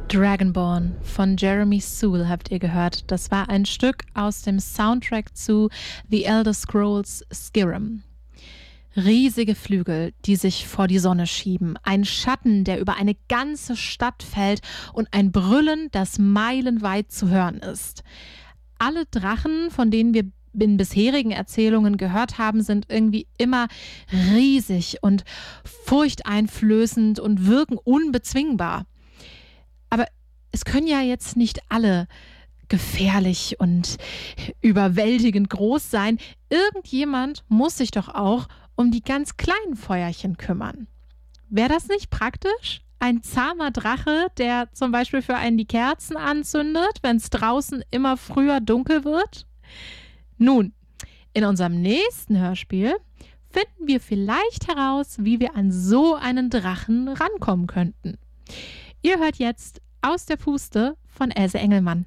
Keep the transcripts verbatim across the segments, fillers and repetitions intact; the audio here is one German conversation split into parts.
Dragonborn von Jeremy Soule habt ihr gehört. Das war ein Stück aus dem Soundtrack zu The Elder Scrolls Skyrim. Riesige Flügel, die sich vor die Sonne schieben, ein Schatten, der über eine ganze Stadt fällt und ein Brüllen, das meilenweit zu hören ist. Alle Drachen, von denen wir in bisherigen Erzählungen gehört haben, sind irgendwie immer riesig und furchteinflößend und wirken unbezwingbar. Aber es können ja jetzt nicht alle gefährlich und überwältigend groß sein. Irgendjemand muss sich doch auch um die ganz kleinen Feuerchen kümmern. Wäre das nicht praktisch? Ein zahmer Drache, der zum Beispiel für einen die Kerzen anzündet, wenn es draußen immer früher dunkel wird? Nun, in unserem nächsten Hörspiel finden wir vielleicht heraus, wie wir an so einen Drachen rankommen könnten. Ihr hört jetzt Aus der Puste von Else Engelmann.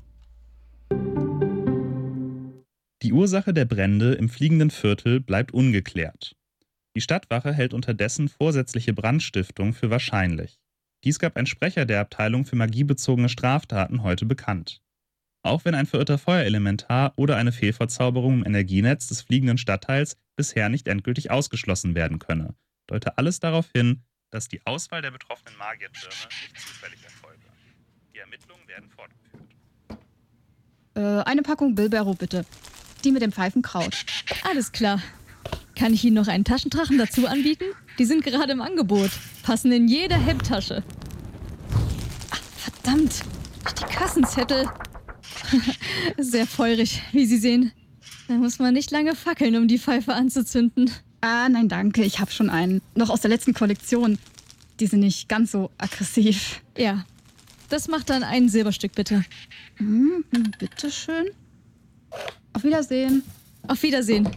Die Ursache der Brände im fliegenden Viertel bleibt ungeklärt. Die Stadtwache hält unterdessen vorsätzliche Brandstiftung für wahrscheinlich. Dies gab ein Sprecher der Abteilung für magiebezogene Straftaten heute bekannt. Auch wenn ein verirrter Feuerelementar oder eine Fehlverzauberung im Energienetz des fliegenden Stadtteils bisher nicht endgültig ausgeschlossen werden könne, deute alles darauf hin, dass die Auswahl der betroffenen Magiertürme nicht zufällig erfolge. Die Ermittlungen werden fortgeführt. Äh, eine Packung Bilbero bitte. Die mit dem Pfeifenkraut. Alles klar. Kann ich Ihnen noch einen Taschendrachen dazu anbieten? Die sind gerade im Angebot. Passen in jede Hemdtasche. Ach, verdammt. Die Kassenzettel. Sehr feurig, wie Sie sehen. Da muss man nicht lange fackeln, um die Pfeife anzuzünden. Ah, nein, danke. Ich habe schon einen. Noch aus der letzten Kollektion. Die sind nicht ganz so aggressiv. Ja, das macht dann ein Silberstück, bitte. Hm, bitteschön. Auf Wiedersehen. Auf Wiedersehen.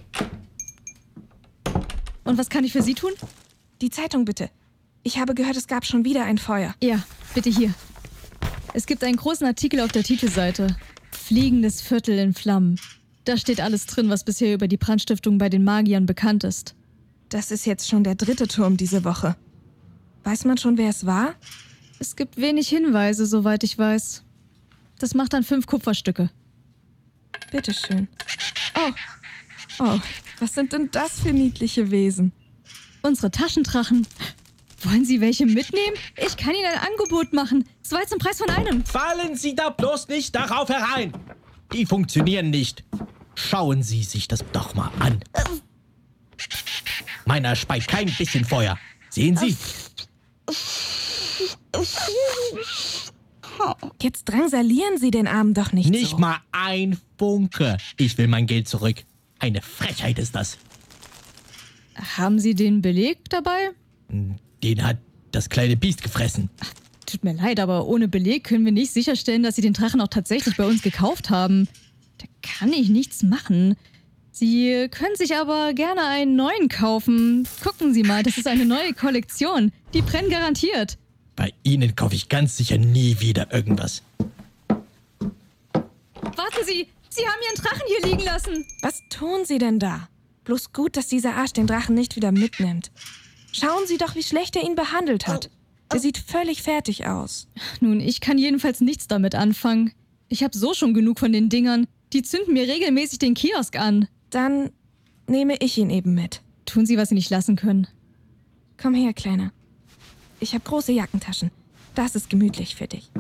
Und was kann ich für Sie tun? Die Zeitung bitte. Ich habe gehört, es gab schon wieder ein Feuer. Ja, bitte hier. Es gibt einen großen Artikel auf der Titelseite. Fliegendes Viertel in Flammen. Da steht alles drin, was bisher über die Brandstiftung bei den Magiern bekannt ist. Das ist jetzt schon der dritte Turm diese Woche. Weiß man schon, wer es war? Es gibt wenig Hinweise, soweit ich weiß. Das macht dann fünf Kupferstücke. Bitteschön. Oh, oh, was sind denn das für niedliche Wesen? Unsere Taschendrachen. Wollen Sie welche mitnehmen? Ich kann Ihnen ein Angebot machen. Zwei zum Preis von einem. Fallen Sie da bloß nicht darauf herein. Die funktionieren nicht. Schauen Sie sich das doch mal an. Meiner speit kein bisschen Feuer. Sehen Sie? Jetzt drangsalieren Sie den Armen doch nicht Nicht so. mal ein Funke. Ich will mein Geld zurück. Eine Frechheit ist das. Haben Sie den Beleg dabei? Den hat das kleine Biest gefressen. Ach, tut mir leid, aber ohne Beleg können wir nicht sicherstellen, dass Sie den Drachen auch tatsächlich bei uns gekauft haben. Da kann ich nichts machen. Sie können sich aber gerne einen neuen kaufen. Gucken Sie mal, das ist eine neue Kollektion. Die brennen garantiert. Bei Ihnen kaufe ich ganz sicher nie wieder irgendwas. Warten Sie! Sie haben Ihren Drachen hier liegen lassen. Was tun Sie denn da? Bloß gut, dass dieser Arsch den Drachen nicht wieder mitnimmt. Schauen Sie doch, wie schlecht er ihn behandelt hat. Er sieht völlig fertig aus. Nun, ich kann jedenfalls nichts damit anfangen. Ich habe so schon genug von den Dingern. Die zünden mir regelmäßig den Kiosk an. Dann nehme ich ihn eben mit. Tun Sie, was Sie nicht lassen können. Komm her, Kleiner. Ich habe große Jackentaschen. Das ist gemütlich für dich.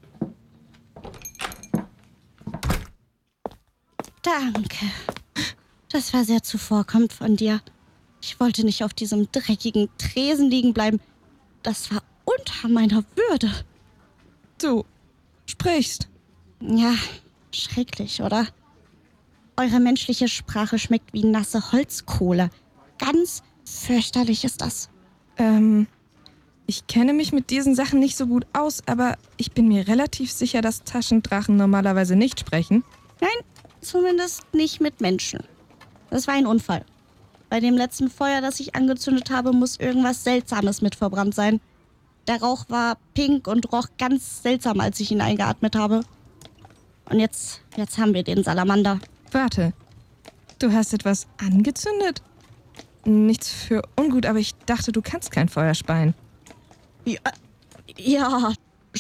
Danke. Das war sehr zuvorkommend von dir. Ich wollte nicht auf diesem dreckigen Tresen liegen bleiben. Das war unter meiner Würde. Du sprichst. Ja, schrecklich, oder? Eure menschliche Sprache schmeckt wie nasse Holzkohle. Ganz fürchterlich ist das. Ähm, ich kenne mich mit diesen Sachen nicht so gut aus, aber ich bin mir relativ sicher, dass Taschendrachen normalerweise nicht sprechen. Nein, zumindest nicht mit Menschen. Das war ein Unfall. Bei dem letzten Feuer, das ich angezündet habe, muss irgendwas Seltsames mit verbrannt sein. Der Rauch war pink und roch ganz seltsam, als ich ihn eingeatmet habe. Und jetzt, jetzt haben wir den Salamander. Warte, du hast etwas angezündet? Nichts für ungut, aber ich dachte, du kannst kein Feuer speien. Ja, ja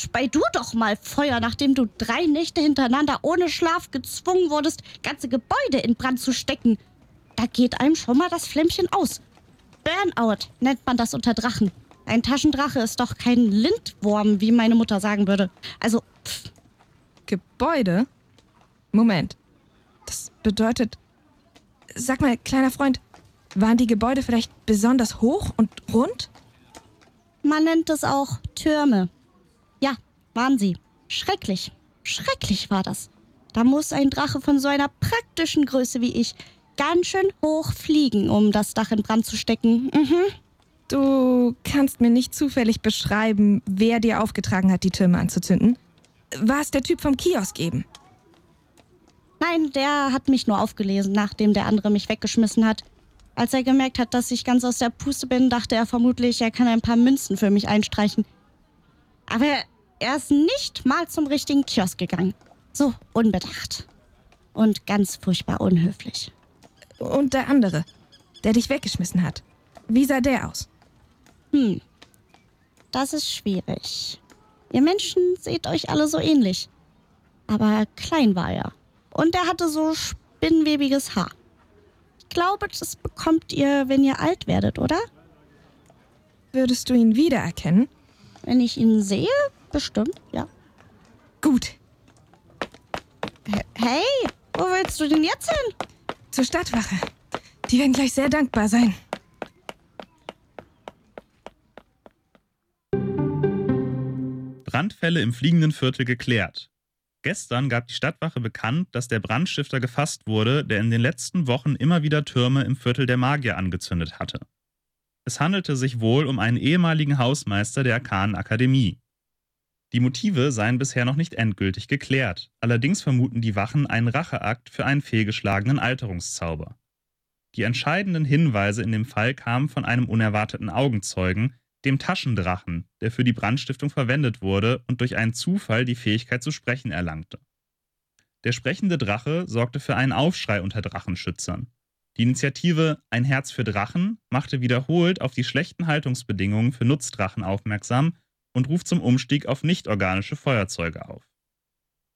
spei du doch mal Feuer, nachdem du drei Nächte hintereinander ohne Schlaf gezwungen wurdest, ganze Gebäude in Brand zu stecken. Da geht einem schon mal das Flämmchen aus. Burnout nennt man das unter Drachen. Ein Taschendrache ist doch kein Lindwurm, wie meine Mutter sagen würde. Also, pff. Gebäude? Moment. Das bedeutet... Sag mal, kleiner Freund, waren die Gebäude vielleicht besonders hoch und rund? Man nennt es auch Türme. Ja, waren sie. Schrecklich. Schrecklich war das. Da muss ein Drache von so einer praktischen Größe wie ich ganz schön hoch fliegen, um das Dach in Brand zu stecken. Mhm. Du kannst mir nicht zufällig beschreiben, wer dir aufgetragen hat, die Türme anzuzünden? War es der Typ vom Kiosk eben? Nein, der hat mich nur aufgelesen, nachdem der andere mich weggeschmissen hat. Als er gemerkt hat, dass ich ganz aus der Puste bin, dachte er vermutlich, er kann ein paar Münzen für mich einstreichen. Aber er ist nicht mal zum richtigen Kiosk gegangen. So unbedacht. Und ganz furchtbar unhöflich. Und der andere, der dich weggeschmissen hat. Wie sah der aus? Hm, das ist schwierig. Ihr Menschen seht euch alle so ähnlich. Aber klein war er. Und er hatte so spinnwebiges Haar. Ich glaube, das bekommt ihr, wenn ihr alt werdet, oder? Würdest du ihn wiedererkennen? Wenn ich ihn sehe, bestimmt, ja. Gut. Hey, wo willst du denn jetzt hin? Zur Stadtwache. Die werden gleich sehr dankbar sein. Brandfälle im fliegenden Viertel geklärt. Gestern gab die Stadtwache bekannt, dass der Brandstifter gefasst wurde, der in den letzten Wochen immer wieder Türme im Viertel der Magier angezündet hatte. Es handelte sich wohl um einen ehemaligen Hausmeister der Arkanenakademie. Die Motive seien bisher noch nicht endgültig geklärt, allerdings vermuten die Wachen einen Racheakt für einen fehlgeschlagenen Alterungszauber. Die entscheidenden Hinweise in dem Fall kamen von einem unerwarteten Augenzeugen, dem Taschendrachen, der für die Brandstiftung verwendet wurde und durch einen Zufall die Fähigkeit zu sprechen erlangte. Der sprechende Drache sorgte für einen Aufschrei unter Drachenschützern. Die Initiative Ein Herz für Drachen machte wiederholt auf die schlechten Haltungsbedingungen für Nutzdrachen aufmerksam und ruft zum Umstieg auf nicht-organische Feuerzeuge auf.